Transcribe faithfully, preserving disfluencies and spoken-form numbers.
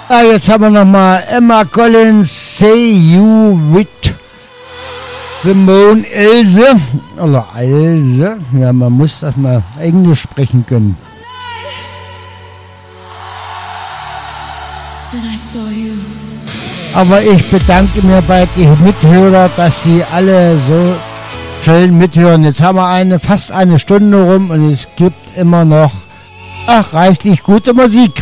Ah, jetzt haben wir nochmal Emma Collins, Say You With Simone Ilse. Oder Ilse. Ja, man muss das mal Englisch sprechen können. Aber ich bedanke mir bei den Mithörern, dass sie alle so schön mithören. Jetzt haben wir eine, fast eine Stunde rum und es gibt immer noch ach, reichlich gute Musik.